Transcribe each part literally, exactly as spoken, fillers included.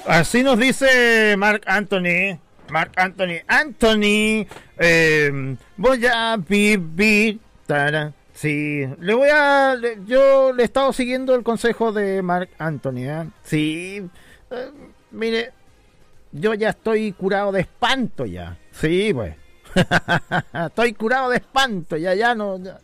Así nos dice Marc Anthony. Marc Anthony. Anthony. Eh, voy a vivir. Sí, le voy a. Le, yo le he estado siguiendo el consejo de Marc Anthony. ¿eh? Sí. Eh, mire, yo ya estoy curado de espanto ya. Sí, pues. Estoy curado de espanto, ya, ya no. Ya,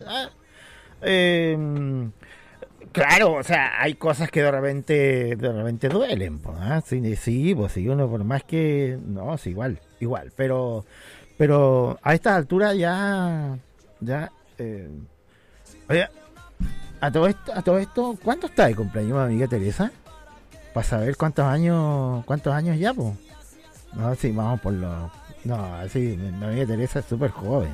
eh, claro, o sea, hay cosas que de repente, de repente duelen, pues, ¿eh? Sí, sí, pues sí, uno por más que. No, es igual, igual, pero. Pero a estas alturas ya. Ya. Eh, oye, a todo esto, a todo esto, ¿cuánto está de cumpleaños, amiga Teresa? Para saber cuántos años, cuántos años ya, pues. No, sí, vamos por los. No, sí, mi amiga Teresa es súper joven.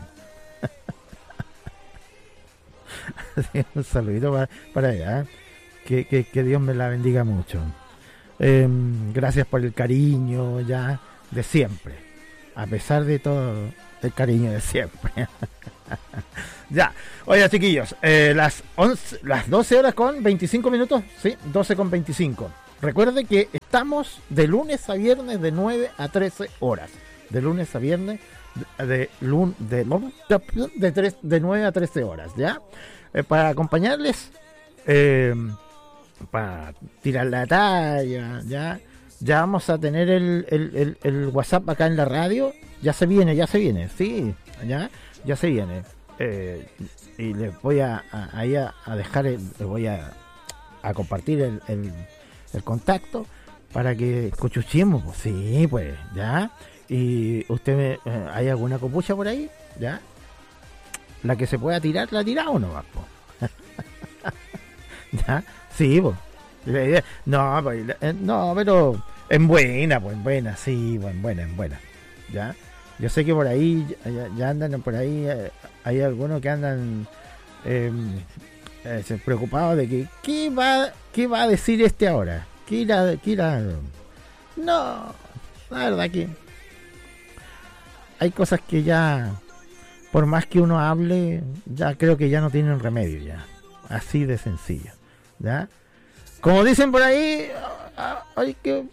Sí, un saludito para, para ella. ¿eh? Que, que, que Dios me la bendiga mucho. Eh, gracias por el cariño ya de siempre. A pesar de todo, el cariño de siempre. Ya, oye chiquillos, eh, las, once, las doce horas con veinticinco minutos. Sí, doce con veinticinco. Recuerde que estamos de lunes a viernes de nueve a trece horas. De lunes a viernes de, de, de, de, de, tres, de nueve a trece horas, ¿ya? Eh, para acompañarles, eh, para tirar la talla, ¿ya? Ya vamos a tener el, el, el, el WhatsApp acá en la radio. Ya se viene, ya se viene, sí, ya, ya se viene. Eh, y les voy a, a, ahí a, a dejar, el, les voy a, a compartir el, el, el contacto para que escuchuchemos, pues sí, pues, ya. Y usted, me, eh, ¿hay alguna copucha por ahí? ¿Ya? La que se pueda tirar, la tira o no va, po. ¿Ya? Sí, pues. No, pues, eh, no, pero en buena, pues en buena, sí, pues en buena, en buena. ¿Ya? Yo sé que por ahí, ya, ya andan por ahí, eh, hay algunos que andan eh, eh, preocupados de que, ¿qué va, qué va a decir este ahora? ¿Qué irá, qué irá? No, la verdad que hay cosas que ya, por más que uno hable, ya creo que ya no tienen remedio ya. Así de sencillo. ¿Ya? Como dicen por ahí, hay que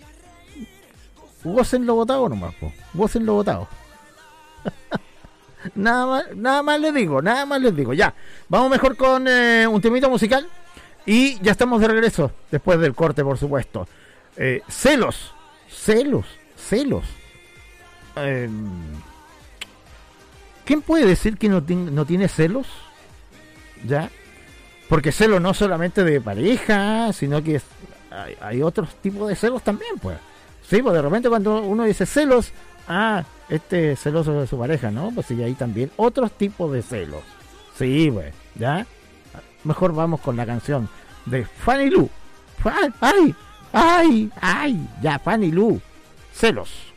gócenlo botado nomás, po. Gócenlo botado. Nada más, nada más les digo, nada más les digo. Ya, vamos mejor con eh, un temita musical. Y ya estamos de regreso, después del corte, por supuesto. Eh, celos, celos, celos. Eh, ¿Quién puede decir que no, tiene, no tiene celos? ¿Ya? Porque celos no solamente de pareja, sino que es, hay, hay otros tipos de celos también, pues. Sí, pues de repente cuando uno dice celos, ah, este es celoso de su pareja, ¿no? Pues sí, hay también otros tipos de celos. Sí, pues, ¿ya? Mejor vamos con la canción de Fanny Lu. ¡Ay! ¡Ay! ¡Ay! Ya, Fanny Lu. Celos.